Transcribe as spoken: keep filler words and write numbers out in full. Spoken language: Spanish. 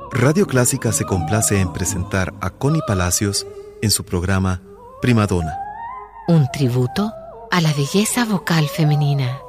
Radio Clásica se complace en presentar a Connie Palacios en su programa Primadonna. Un tributo a la belleza vocal femenina.